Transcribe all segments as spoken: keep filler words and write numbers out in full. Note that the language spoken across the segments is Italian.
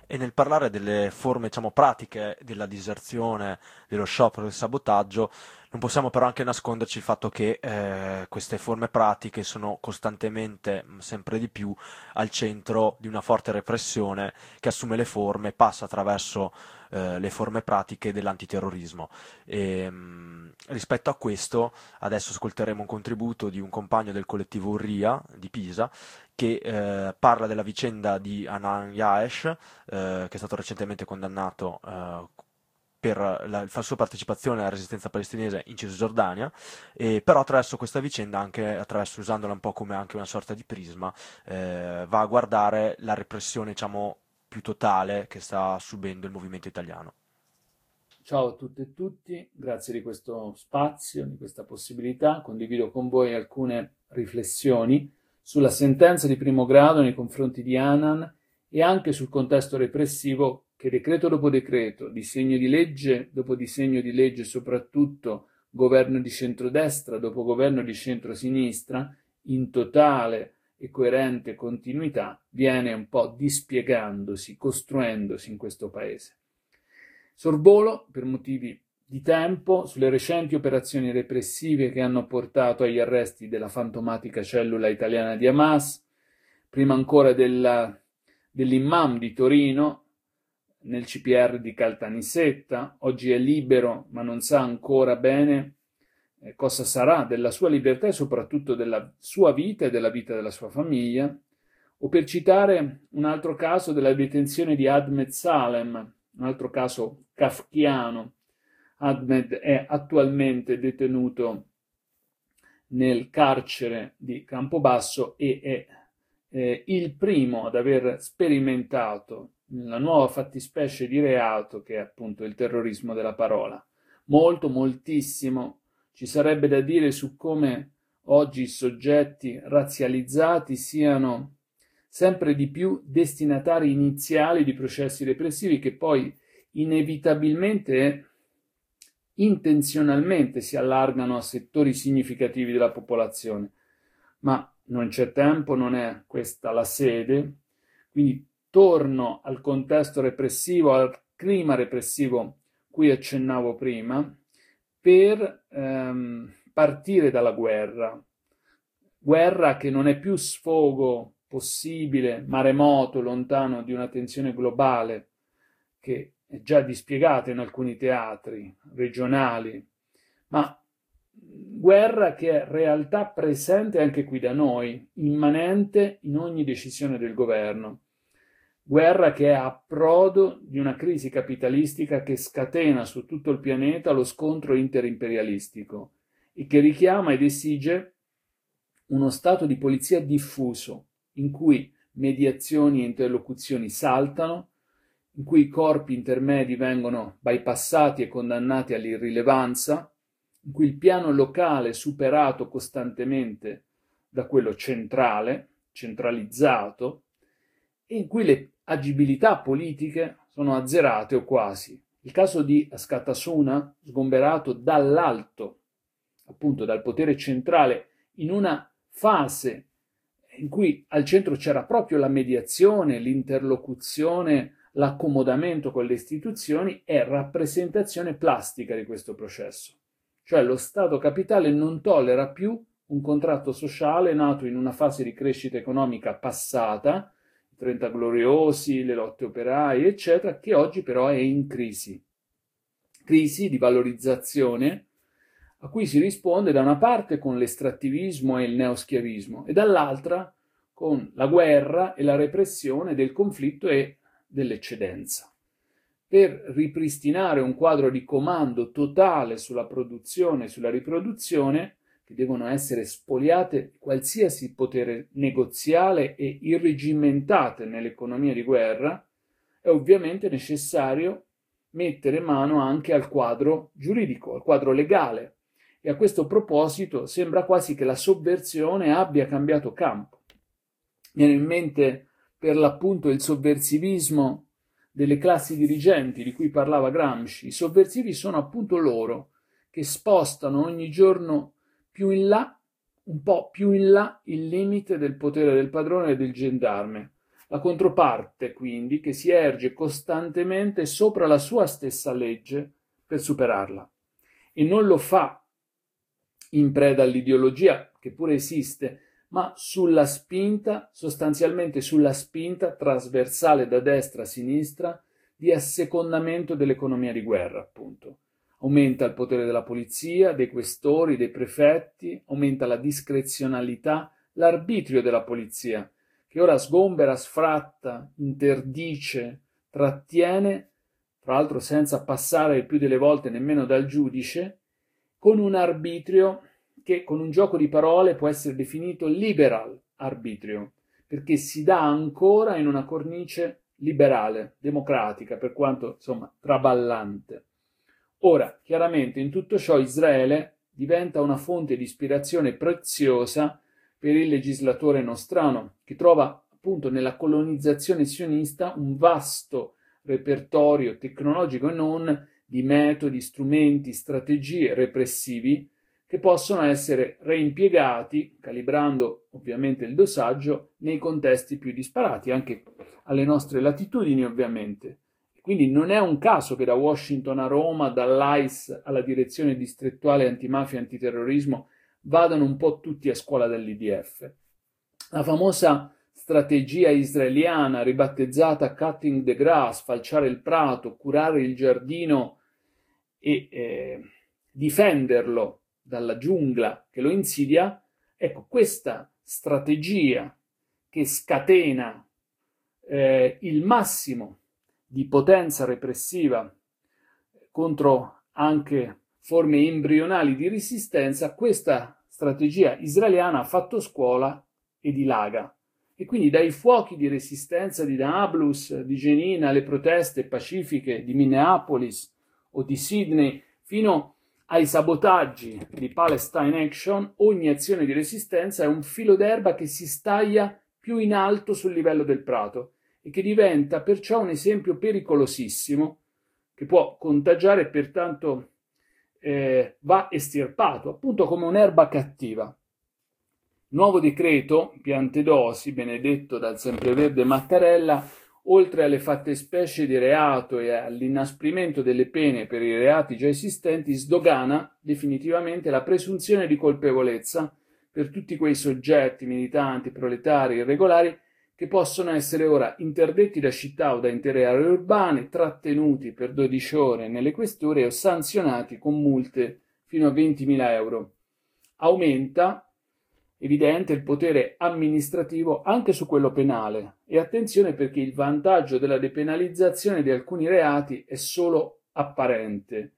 E nel parlare delle forme, diciamo, pratiche della diserzione, dello sciopero, del sabotaggio, non possiamo però anche nasconderci il fatto che eh, queste forme pratiche sono costantemente, mh, sempre di più, al centro di una forte repressione che assume le forme, passa attraverso eh, le forme pratiche dell'antiterrorismo. E, mh, rispetto a questo, adesso ascolteremo un contributo di un compagno del collettivo Urria di Pisa che eh, parla della vicenda di Hanan Yaesh, eh, che è stato recentemente condannato eh, per la, la sua partecipazione alla resistenza palestinese in Cisgiordania, e però attraverso questa vicenda, anche attraverso, usandola un po' come anche una sorta di prisma, eh, va a guardare la repressione, diciamo, più totale che sta subendo il movimento italiano. Ciao a tutte e tutti, grazie di questo spazio, di questa possibilità. Condivido con voi alcune riflessioni sulla sentenza di primo grado nei confronti di Hanan e anche sul contesto repressivo che decreto dopo decreto, disegno di legge dopo disegno di legge, soprattutto governo di centrodestra dopo governo di centrosinistra, in totale e coerente continuità, viene un po' dispiegandosi, costruendosi in questo paese. Sorvolo, per motivi di tempo, sulle recenti operazioni repressive che hanno portato agli arresti della fantomatica cellula italiana di Hamas, prima ancora della, dell'imam di Torino, nel C P R di Caltanissetta, oggi è libero ma non sa ancora bene eh, cosa sarà della sua libertà e soprattutto della sua vita e della vita della sua famiglia, o per citare un altro caso della detenzione di Ahmed Salem, un altro caso kafkiano. Ahmed è attualmente detenuto nel carcere di Campobasso e è eh, il primo ad aver sperimentato la nuova fattispecie di reato che è appunto il terrorismo della parola. Molto, moltissimo ci sarebbe da dire su come oggi i soggetti razzializzati siano sempre di più destinatari iniziali di processi repressivi che poi inevitabilmente e intenzionalmente si allargano a settori significativi della popolazione. Ma non c'è tempo, non è questa la sede, quindi torno al contesto repressivo, al clima repressivo cui accennavo prima, per ehm, partire dalla guerra. Guerra che non è più sfogo possibile, maremoto, lontano di una tensione globale che è già dispiegata in alcuni teatri regionali, ma guerra che è realtà presente anche qui da noi, immanente in ogni decisione del governo. Guerra che è a approdo di una crisi capitalistica che scatena su tutto il pianeta lo scontro interimperialistico e che richiama ed esige uno stato di polizia diffuso in cui mediazioni e interlocuzioni saltano, in cui i corpi intermedi vengono bypassati e condannati all'irrilevanza, in cui il piano locale è superato costantemente da quello centrale, centralizzato, e in cui le agibilità politiche sono azzerate o quasi. Il caso di Askatasuna, sgomberato dall'alto, appunto dal potere centrale, in una fase in cui al centro c'era proprio la mediazione, l'interlocuzione, l'accomodamento con le istituzioni, è rappresentazione plastica di questo processo. Cioè lo Stato capitale non tollera più un contratto sociale nato in una fase di crescita economica passata, i trenta gloriosi, le lotte operaie, eccetera, che oggi però è in crisi. Crisi di valorizzazione a cui si risponde da una parte con l'estrattivismo e il neoschiavismo e dall'altra con la guerra e la repressione del conflitto e dell'eccedenza. Per ripristinare un quadro di comando totale sulla produzione e sulla riproduzione, che devono essere spoliate qualsiasi potere negoziale e irregimentate nell'economia di guerra, è ovviamente necessario mettere mano anche al quadro giuridico, al quadro legale. E a questo proposito sembra quasi che la sovversione abbia cambiato campo. Viene in mente per l'appunto il sovversivismo delle classi dirigenti di cui parlava Gramsci. I sovversivi sono appunto loro che spostano ogni giorno più in là, un po' più in là, il limite del potere del padrone e del gendarme, La controparte, quindi, che si erge costantemente sopra la sua stessa legge per superarla. E non lo fa in preda all'ideologia, che pure esiste, ma sulla spinta, sostanzialmente sulla spinta trasversale da destra a sinistra di assecondamento dell'economia di guerra, appunto. Aumenta il potere della polizia, dei questori, dei prefetti, aumenta la discrezionalità, l'arbitrio della polizia, che ora sgombera, sfratta, interdice, trattiene, tra l'altro senza passare il più delle volte nemmeno dal giudice, con un arbitrio che con un gioco di parole può essere definito liberal arbitrio, perché si dà ancora in una cornice liberale, democratica, per quanto, insomma, traballante. Ora, chiaramente, in tutto ciò Israele diventa una fonte di ispirazione preziosa per il legislatore nostrano, che trova appunto nella colonizzazione sionista un vasto repertorio tecnologico e non di metodi, strumenti, strategie repressivi che possono essere reimpiegati, calibrando ovviamente il dosaggio, nei contesti più disparati, anche alle nostre latitudini ovviamente. Quindi non è un caso che da Washington a Roma, dall'A I S alla Direzione Distrettuale Antimafia e Antiterrorismo, vadano un po' tutti a scuola dell'I D F. La famosa strategia israeliana, ribattezzata cutting the grass, falciare il prato, curare il giardino e eh, difenderlo dalla giungla che lo insidia, ecco, questa strategia che scatena eh, il massimo di potenza repressiva contro anche forme embrionali di resistenza, questa strategia israeliana ha fatto scuola e dilaga. E quindi dai fuochi di resistenza di Nablus, di Jenin, alle proteste pacifiche di Minneapolis o di Sydney, fino ai sabotaggi di Palestine Action, ogni azione di resistenza è un filo d'erba che si staglia più in alto sul livello del prato e che diventa perciò un esempio pericolosissimo che può contagiare e pertanto eh, va estirpato, appunto come un'erba cattiva. Nuovo decreto piante dosi, benedetto dal sempreverde Mattarella, oltre alle fattispecie di reato e all'inasprimento delle pene per i reati già esistenti, sdogana definitivamente la presunzione di colpevolezza per tutti quei soggetti militanti, proletari, irregolari che possono essere ora interdetti da città o da intere aree urbane, trattenuti per dodici ore nelle questure o sanzionati con multe fino a ventimila euro. Aumenta evidente il potere amministrativo anche su quello penale e attenzione perché il vantaggio della depenalizzazione di alcuni reati è solo apparente,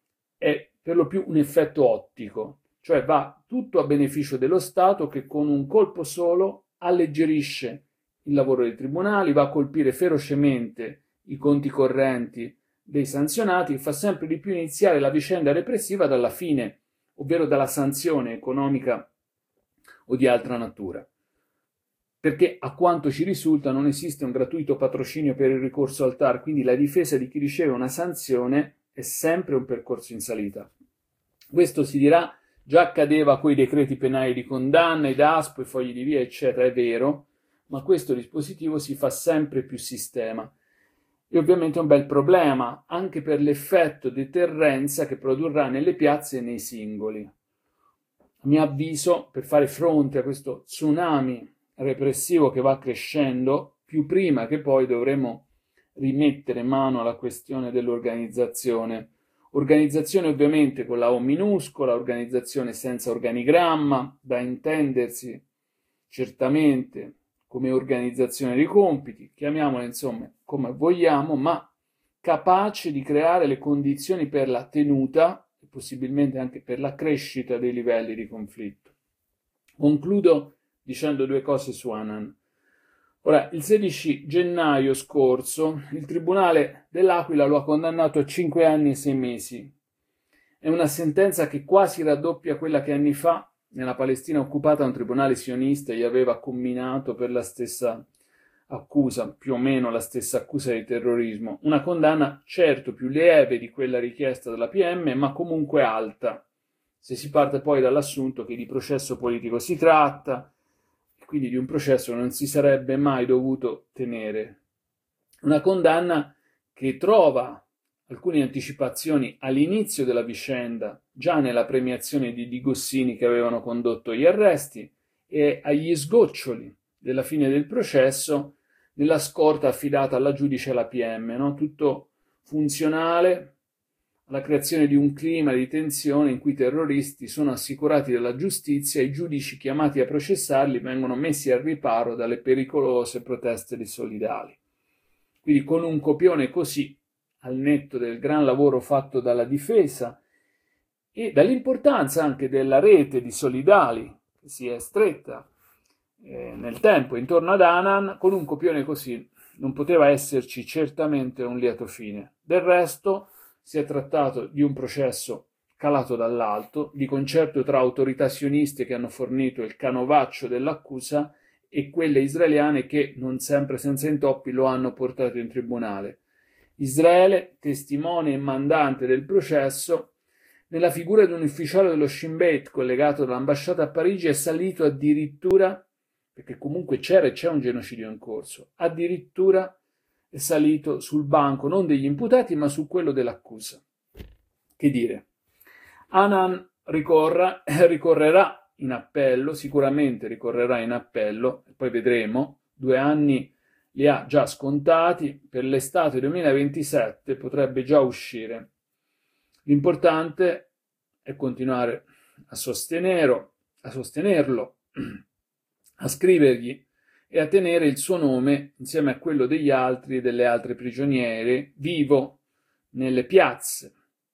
è per lo più un effetto ottico, cioè va tutto a beneficio dello Stato che con un colpo solo alleggerisce il lavoro dei tribunali, va a colpire ferocemente i conti correnti dei sanzionati e fa sempre di più iniziare la vicenda repressiva dalla fine, ovvero dalla sanzione economica o di altra natura, perché a quanto ci risulta non esiste un gratuito patrocinio per il ricorso al T A R, quindi la difesa di chi riceve una sanzione è sempre un percorso in salita. Questo si dirà già accadeva con i decreti penali di condanna, i DASPO, i fogli di via, eccetera, è vero, ma questo dispositivo si fa sempre più sistema. E ovviamente è un bel problema, anche per l'effetto deterrenza che produrrà nelle piazze e nei singoli. A mio avviso, per fare fronte a questo tsunami repressivo che va crescendo, più prima che poi dovremo rimettere mano alla questione dell'organizzazione. Organizzazione ovviamente con la O minuscola, organizzazione senza organigramma, da intendersi certamente come organizzazione dei compiti, chiamiamola insomma come vogliamo, ma capace di creare le condizioni per la tenuta e possibilmente anche per la crescita dei livelli di conflitto. Concludo dicendo due cose su Hanan. Ora, il sedici gennaio scorso il Tribunale dell'Aquila lo ha condannato a cinque anni e sei mesi. È una sentenza che quasi raddoppia quella che anni fa nella Palestina occupata un tribunale sionista gli aveva comminato per la stessa accusa, più o meno la stessa accusa di terrorismo. Una condanna certo più lieve di quella richiesta dalla P M, ma comunque alta, se si parte poi dall'assunto che di processo politico si tratta. quindi di un processo che non si sarebbe mai dovuto tenere. Una condanna che trova alcune anticipazioni all'inizio della vicenda, già nella premiazione di Di Gossini che avevano condotto gli arresti, e agli sgoccioli della fine del processo nella scorta affidata alla giudice e alla P M, no? Tutto funzionale alla creazione di un clima di tensione in cui i terroristi sono assicurati dalla giustizia e i giudici chiamati a processarli vengono messi al riparo dalle pericolose proteste dei solidali. Quindi con un copione così, al netto del gran lavoro fatto dalla difesa e dall'importanza anche della rete di solidali che si è stretta eh, nel tempo intorno ad Hanan, con un copione così non poteva esserci certamente un lieto fine. Del resto si è trattato di un processo calato dall'alto, di concerto tra autorità sioniste che hanno fornito il canovaccio dell'accusa e quelle israeliane che, non sempre senza intoppi, lo hanno portato in tribunale. Israele, testimone e mandante del processo, nella figura di un ufficiale dello Shin Bet collegato dall'ambasciata a Parigi, è salito addirittura, perché comunque c'era e c'è un genocidio in corso, addirittura è salito sul banco non degli imputati ma su quello dell'accusa. Che dire? Hanan ricorra, ricorrerà in appello, sicuramente ricorrerà in appello, e poi vedremo, due anni li ha già scontati, per l'estate duemilaventisette potrebbe già uscire. L'importante è continuare a sostenerlo, a sostenerlo, a scrivergli e a tenere il suo nome insieme a quello degli altri e delle altre prigioniere vivo nelle piazze.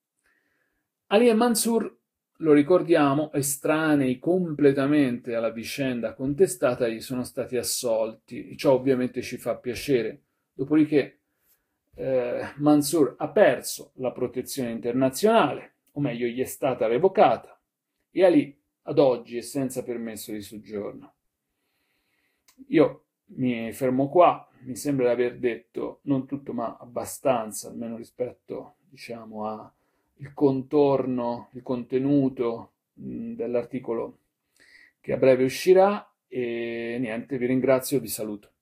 Ali e Mansour, lo ricordiamo, estranei completamente alla vicenda contestata, gli sono stati assolti e ciò ovviamente ci fa piacere. Dopodiché eh, Mansour ha perso la protezione internazionale, o meglio gli è stata revocata, e Ali ad oggi è senza permesso di soggiorno. Io mi fermo qua, mi sembra di aver detto non tutto ma abbastanza, almeno rispetto, diciamo, a il contorno, il contenuto mh, dell'articolo che a breve uscirà, e niente, vi ringrazio e vi saluto.